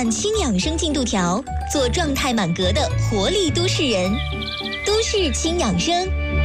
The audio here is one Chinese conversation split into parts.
款轻养生进度条，做状态满格的活力都市人。都市轻养生。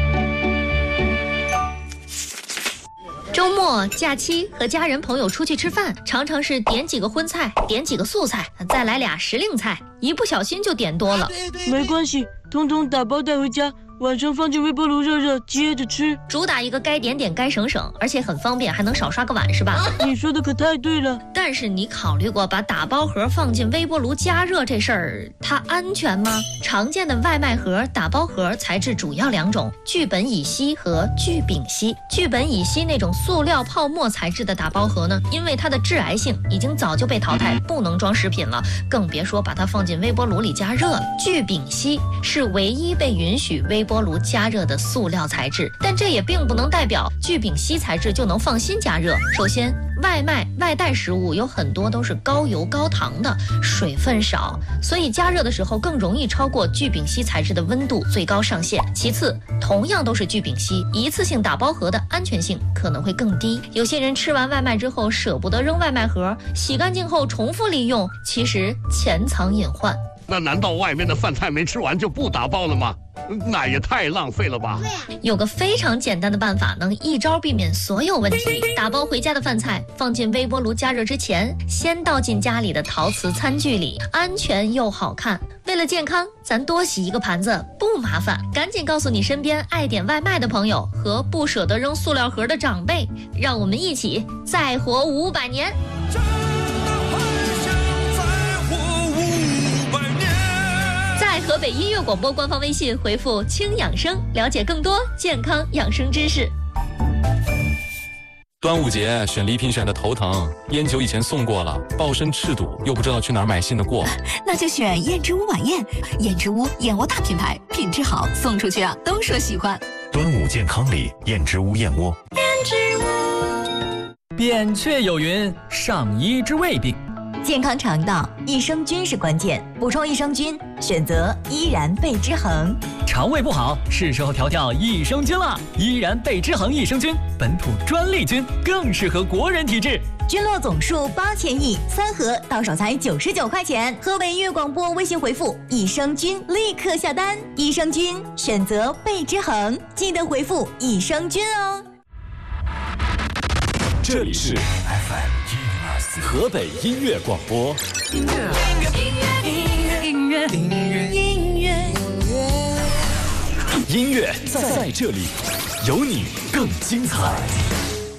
周末、假期和家人朋友出去吃饭，常常是点几个荤菜，点几个素菜，再来俩时令菜，一不小心就点多了。 没关系，统统打包带回家，晚上放进微波炉热热，接着吃。 主打一个该点点该省省，而且很方便，还能少刷个碗，是吧？ 你说的可太对了。 但是你考虑过把打包盒放进微波炉加热这事儿，它安全吗？常见的外卖盒、打包盒材质主要两种：聚苯乙烯和聚丙烯。聚苯乙烯那种塑料泡沫材质的打包盒呢，因为它的致癌性已经早就被淘汰，不能装食品了，更别说把它放进微波炉里加热了。聚丙烯是唯一被允许微波炉加热的塑料材质，但这也并不能代表聚丙烯材质就能放心加热。首先，外卖、外带食物有很多都是高油高糖的，水分少，所以加热的时候更容易超过聚丙烯材质的温度最高上限。其次，同样都是聚丙烯，一次性打包盒的安全性可能会更低。有些人吃完外卖之后舍不得扔外卖盒，洗干净后重复利用，其实潜藏隐患。 那难道外面的饭菜没吃完就不打包了吗？那也太浪费了吧！ 有个非常简单的办法，能一招避免所有问题。打包回家的饭菜放进微波炉加热之前，先倒进家里的陶瓷餐具里，安全又好看。为了健康，咱多洗一个盘子不麻烦。赶紧告诉你身边爱点外卖的朋友和不舍得扔塑料盒的长辈，让我们一起再活500年。在河北音乐广播官方微信回复轻养生，了解更多健康养生知识。 端午节选礼品选的头疼，烟酒以前送过了，抱身赤赌，又不知道去哪儿买新的过。 那就选燕之屋晚宴，燕之屋燕窝大品牌，品质好，送出去啊都说喜欢。 端午健康礼，燕之屋燕窝。 燕之屋。 扁鹊有云：上医之未病。 健康肠道，益生菌是关键，补充益生菌，选择依然贝之恒。 肠胃不好，是时候调调益生菌了。依然贝之恒益生菌，本土专利菌，更适合国人体质。 菌落总数8000亿，3盒到手才99块钱。河北音乐广播微信回复益生菌，立刻下单。益生菌选择贝之恒，记得回复益生菌哦。 这里是 FM 104河北音乐广播。音乐在这里，有你更精彩。